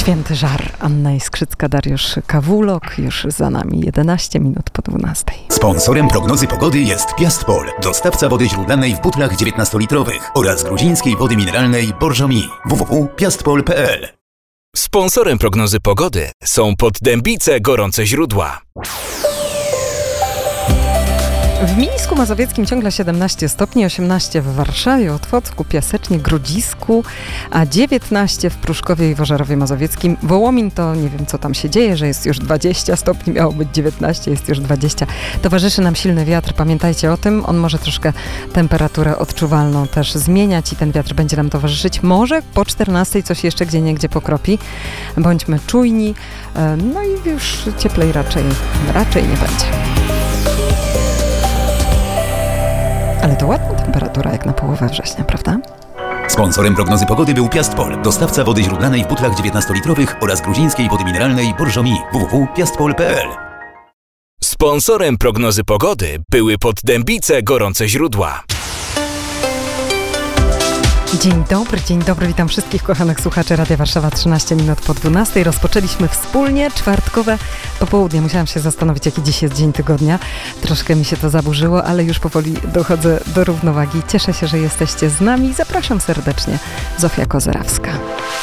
Święty żar. Anna Iskrzycka, Dariusz Kawulok. Już za nami 11 minut po 12. Sponsorem prognozy pogody jest Piastpol, dostawca wody źródlanej w butlach 19-litrowych oraz gruzińskiej wody mineralnej Borżomi. www.piastpol.pl. Sponsorem prognozy pogody są Poddębice Gorące Źródła. W Mińsku Mazowieckim ciągle 17 stopni, 18 w Warszawie, Otwocku, Piasecznie, Grodzisku, a 19 w Pruszkowie i Wożerowie Mazowieckim. Wołomin to nie wiem, co tam się dzieje, że jest już 20 stopni, miało być 19, jest już 20. Towarzyszy nam silny wiatr, pamiętajcie o tym, on może troszkę temperaturę odczuwalną też zmieniać i ten wiatr będzie nam towarzyszyć. Może po 14 coś jeszcze gdzieniegdzie pokropi. Bądźmy czujni, no i już cieplej raczej nie będzie. Ale to ładna temperatura jak na połowę września, prawda? Sponsorem prognozy pogody był Piastpol, dostawca wody źródlanej w butlach 19-litrowych oraz gruzińskiej wody mineralnej Borżomi. www.piastpol.pl. Sponsorem prognozy pogody były Poddębice Gorące Źródła. Dzień dobry, witam wszystkich kochanych słuchaczy Radia Warszawa, 13 minut po 12. Rozpoczęliśmy wspólnie czwartkowe popołudnie. Musiałam się zastanowić, jaki dziś jest dzień tygodnia. Troszkę mi się to zaburzyło, ale już powoli dochodzę do równowagi. Cieszę się, że jesteście z nami. Zapraszam serdecznie. Zofia Kozerawska.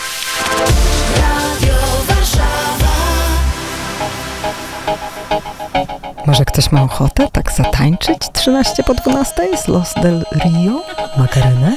Może ktoś ma ochotę tak zatańczyć 13 po 12 z Los del Rio? Macarena?